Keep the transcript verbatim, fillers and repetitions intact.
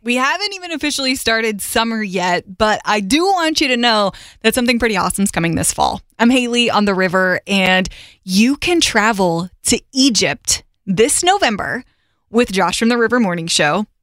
We haven't even officially started summer yet, but I do want you to know that something pretty awesome is coming this fall. I'm Haley on the river, and you can travel to Egypt this November with Josh from the River Morning Show.